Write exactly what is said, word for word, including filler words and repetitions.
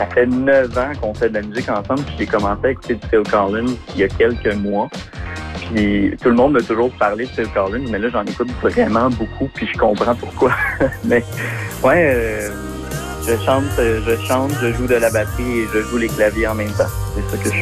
ça fait neuf ans qu'on fait de la musique ensemble, puis j'ai commencé à écouter du Phil Collins il y a quelques mois. Puis tout le monde m'a toujours parlé de Phil Collins, mais là, j'en écoute vraiment beaucoup, puis je comprends pourquoi. Mais ouais, euh, je chante, je chante, je joue de la batterie et je joue les claviers en même temps. C'est ça que je